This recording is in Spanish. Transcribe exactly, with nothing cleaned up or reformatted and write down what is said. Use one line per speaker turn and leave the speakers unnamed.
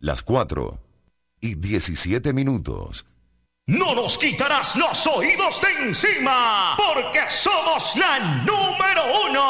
las cuatro y diecisiete minutos.
No nos quitarás los oídos de encima, porque somos la número uno.